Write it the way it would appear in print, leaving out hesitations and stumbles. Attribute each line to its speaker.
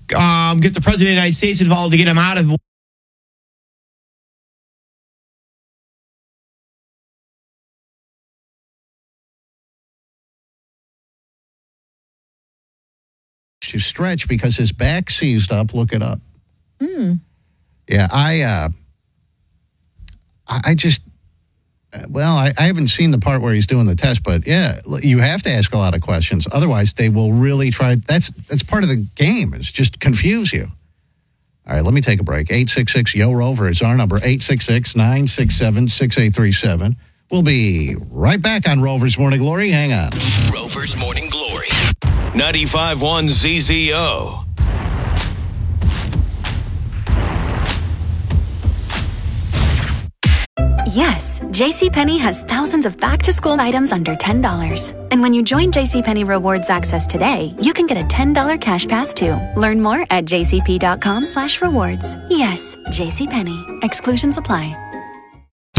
Speaker 1: get the president of the United States involved to get him out of.
Speaker 2: To stretch because his back seized up. Look it up. Yeah, I haven't seen the part where he's doing the test, but yeah, you have to ask a lot of questions. Otherwise, they will really try. That's part of the game. It's just confuse you. All right, let me take a break. 866-YO-ROVER is our number, 866-967-6837. We'll be right back on Rover's Morning Glory. Hang on.
Speaker 3: Rover's Morning Glory. 95.1 ZZO.
Speaker 4: Yes, JCPenney has thousands of back-to-school items under $10. And when you join JCPenney Rewards Access today, you can get a $10 cash pass too. Learn more at jcp.com/rewards. Yes, JCPenney. Exclusions apply.